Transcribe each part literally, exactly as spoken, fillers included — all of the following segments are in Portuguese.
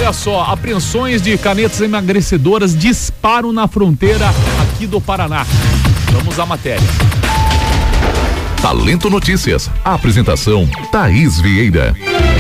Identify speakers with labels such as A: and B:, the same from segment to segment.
A: Olha só, apreensões de canetas emagrecedoras disparam na fronteira aqui do Paraná. Vamos à matéria.
B: Talento Notícias. A apresentação Thaís Vieira.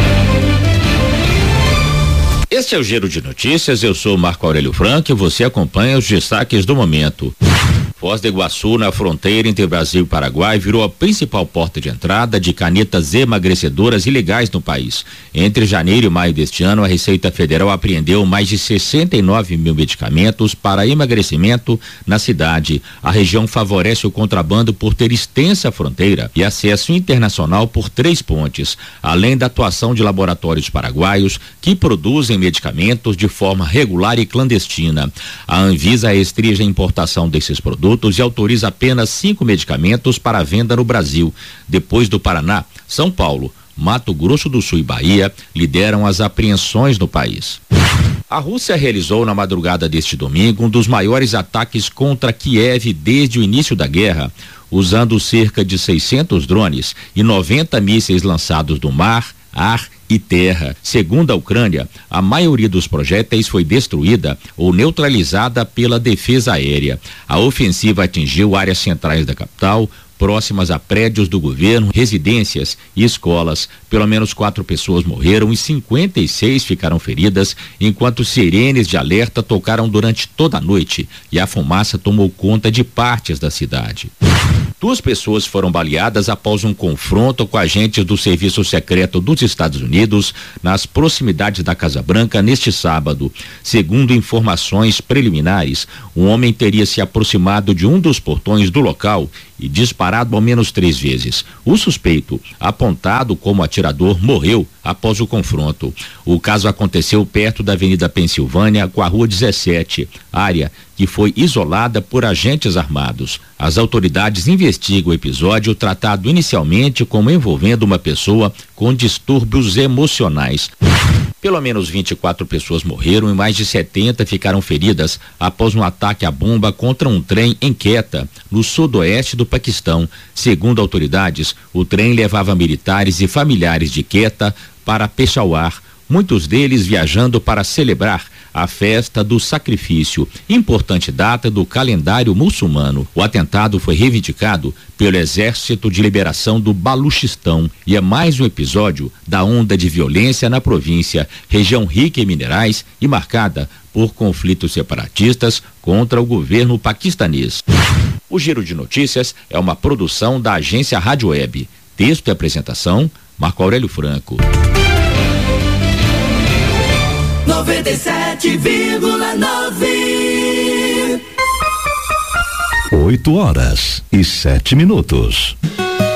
C: Este é o Giro de Notícias, eu sou Marco Aurélio Franco e você acompanha os destaques do momento. Foz do Iguaçu, na fronteira entre Brasil e Paraguai, virou a principal porta de entrada de canetas emagrecedoras ilegais no país. Entre janeiro e maio deste ano, a Receita Federal apreendeu mais de sessenta e nove mil medicamentos para emagrecimento na cidade. A região favorece o contrabando por ter extensa fronteira e acesso internacional por três pontes, além da atuação de laboratórios paraguaios que produzem medicamentos de forma regular e clandestina. A Anvisa restringe a importação desses produtos e autoriza apenas cinco medicamentos para venda no Brasil. Depois do Paraná, São Paulo, Mato Grosso do Sul e Bahia lideram as apreensões no país. A Rússia realizou na madrugada deste domingo um dos maiores ataques contra Kiev desde o início da guerra, usando cerca de seiscentos drones e noventa mísseis lançados do mar, ar e terra. Segundo a Ucrânia, a maioria dos projéteis foi destruída ou neutralizada pela defesa aérea. A ofensiva atingiu áreas centrais da capital, próximas a prédios do governo, residências e escolas. Pelo menos quatro pessoas morreram e cinquenta e seis ficaram feridas, enquanto sirenes de alerta tocaram durante toda a noite e a fumaça tomou conta de partes da cidade. Duas pessoas foram baleadas após um confronto com agentes do Serviço Secreto dos Estados Unidos nas proximidades da Casa Branca neste sábado. Segundo informações preliminares, um homem teria se aproximado de um dos portões do local e disparado ao menos três vezes. O suspeito, apontado como atirador, morreu após o confronto. O caso aconteceu perto da Avenida Pensilvânia com a Rua dezessete, área que foi isolada por agentes armados. As autoridades investigam o episódio, tratado inicialmente como envolvendo uma pessoa com distúrbios emocionais. Pelo menos vinte e quatro pessoas morreram e mais de setenta ficaram feridas após um ataque à bomba contra um trem em Quetta, no sudoeste do Paquistão. Segundo autoridades, o trem levava militares e familiares de Quetta para Peshawar, muitos deles viajando para celebrar a festa do sacrifício, importante data do calendário muçulmano. O atentado foi reivindicado pelo Exército de Liberação do Baluchistão e é mais um episódio da onda de violência na província, região rica em minerais e marcada por conflitos separatistas contra o governo paquistanês. O Giro de Notícias é uma produção da agência Rádio Web. Texto e apresentação, Marco Aurélio Franco.
D: noventa e sete vírgula nove.
B: Oito horas e sete minutos.